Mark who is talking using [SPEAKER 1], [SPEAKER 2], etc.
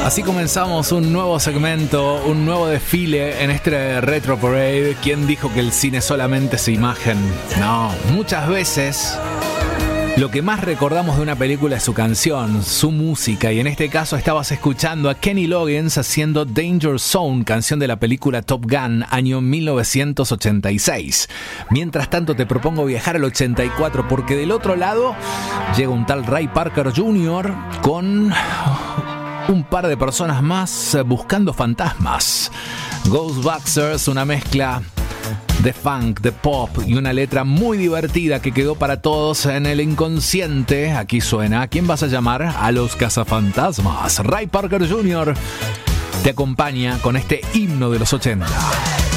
[SPEAKER 1] Así comenzamos un nuevo segmento, un nuevo desfile en este Retro Parade. ¿Quién dijo que el cine solamente es imagen? No, muchas veces lo que más recordamos de una película es su canción, su música, y en este caso estabas escuchando a Kenny Loggins haciendo Danger Zone, canción de la película Top Gun, año 1986. Mientras tanto te propongo viajar al 84, porque del otro lado llega un tal Ray Parker Jr. con un par de personas más buscando fantasmas. Ghostbusters, una mezcla de funk, de pop y una letra muy divertida que quedó para todos en el inconsciente. Aquí suena ¿A quién vas a llamar? A los cazafantasmas. Ray Parker Jr. te acompaña con este himno de los 80.